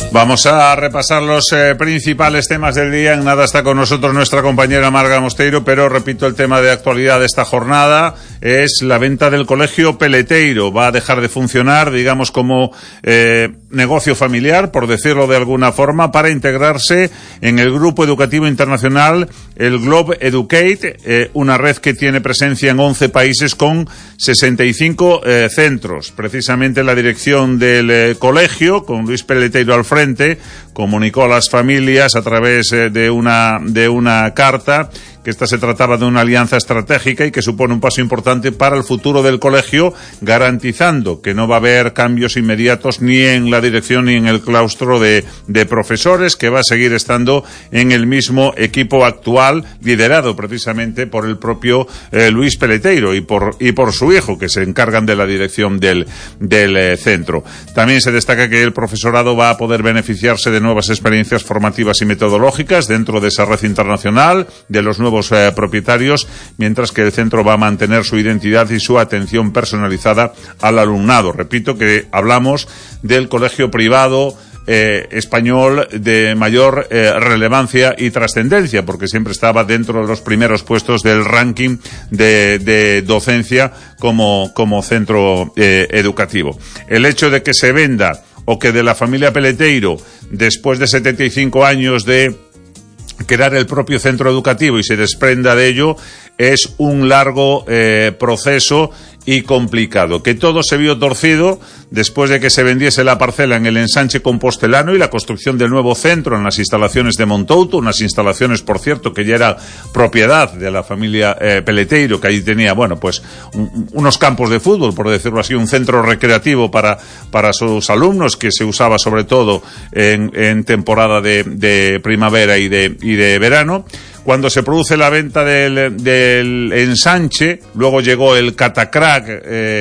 Vamos a repasar los principales temas del día. En nada está con nosotros nuestra compañera Marga Mosteiro, pero repito, el tema de actualidad de esta jornada es la venta del Colegio Peleteiro. Va a dejar de funcionar, digamos, como negocio familiar, por decirlo de alguna forma, para integrarse en el grupo educativo internacional, el Globe Educate, una red que tiene presencia en 11 países con 65 centros. Precisamente la dirección del colegio, con Luis Peleteiro al frente, comunicó a las familias a través de una carta que esta se trataba de una alianza estratégica y que supone un paso importante para el futuro del colegio, garantizando que no va a haber cambios inmediatos ni en la dirección ni en el claustro de profesores, que va a seguir estando en el mismo equipo actual, liderado precisamente por el propio Luis Peleteiro y por su hijo, que se encargan de la dirección del centro. También se destaca que el profesorado va a poder beneficiarse de nuevas experiencias formativas y metodológicas dentro de esa red internacional, de los nuevos propietarios, mientras que el centro va a mantener su identidad y su atención personalizada al alumnado. Repito que hablamos del colegio privado español de mayor relevancia y trascendencia, porque siempre estaba dentro de los primeros puestos del ranking de docencia como centro educativo. El hecho de que se venda, o que de la familia Peleteiro, después de 75 años de crear el propio centro educativo y se desprenda de ello, es un largo proceso y complicado. Que todo se vio torcido después de que se vendiese la parcela en el ensanche compostelano y la construcción del nuevo centro en las instalaciones de Montouto, unas instalaciones, por cierto, que ya era propiedad de la familia Peleteiro, que allí tenía, unos campos de fútbol, por decirlo así, un centro recreativo para sus alumnos, que se usaba sobre todo en temporada de primavera y de verano. Cuando se produce la venta del ensanche, luego llegó el catacrac